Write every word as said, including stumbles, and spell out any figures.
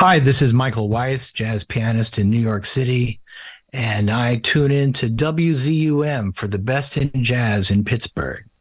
Hi, this is Michael Weiss, jazz pianist in New York City, and I tune in to W Z U M for the best in jazz in Pittsburgh.